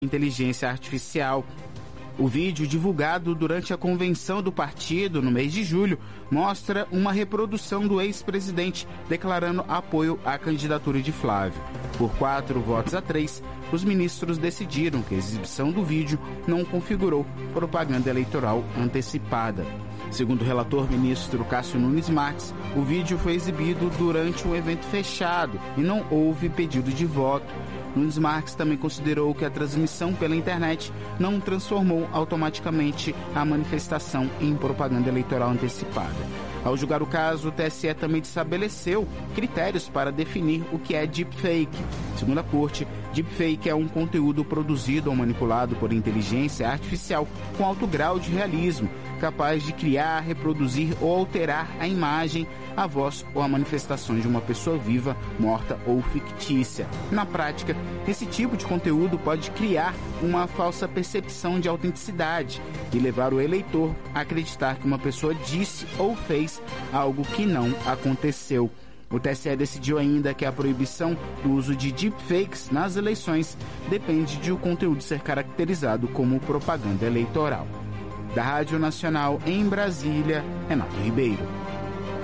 inteligência artificial. O vídeo divulgado durante a convenção do partido no mês de julho mostra uma reprodução do ex-presidente declarando apoio à candidatura de Flávio. Por 4-3, os ministros decidiram que a exibição do vídeo não configurou propaganda eleitoral antecipada. Segundo o relator ministro Cássio Nunes Marques, o vídeo foi exibido durante um evento fechado e não houve pedido de voto. Nunes Marques também considerou que a transmissão pela internet não transformou automaticamente a manifestação em propaganda eleitoral antecipada. Ao julgar o caso, o TSE também estabeleceu critérios para definir o que é deepfake. Segundo a corte, deepfake é um conteúdo produzido ou manipulado por inteligência artificial com alto grau de realismo, capaz de criar, reproduzir ou alterar a imagem, a voz ou a manifestação de uma pessoa viva, morta ou fictícia. Na prática, esse tipo de conteúdo pode criar uma falsa percepção de autenticidade e levar o eleitor a acreditar que uma pessoa disse ou fez algo que não aconteceu. O TSE decidiu ainda que a proibição do uso de deepfakes nas eleições depende de o conteúdo ser caracterizado como propaganda eleitoral. Da Rádio Nacional em Brasília, Renato Ribeiro.